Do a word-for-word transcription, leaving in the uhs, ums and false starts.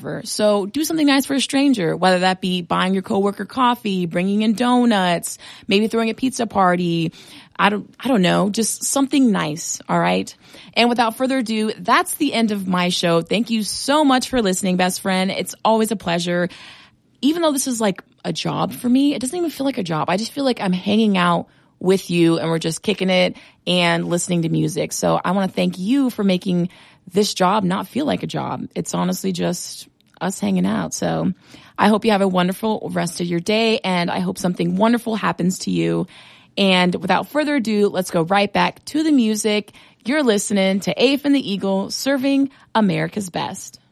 whatever. So do something nice for a stranger, whether that be buying your coworker coffee, bringing in donuts, maybe throwing a pizza party. I don't, I don't know, just something nice. All right. And without further ado, that's the end of my show. Thank you so much for listening, best friend. It's always a pleasure. Even though this is like a job for me, it doesn't even feel like a job. I just feel like I'm hanging out with you and we're just kicking it and listening to music. So I want to thank you for making this job not feel like a job. It's honestly just us hanging out. So I hope you have a wonderful rest of your day, and I hope something wonderful happens to you. And without further ado, let's go right back to the music. You're listening to Afe and the Eagle, serving America's best.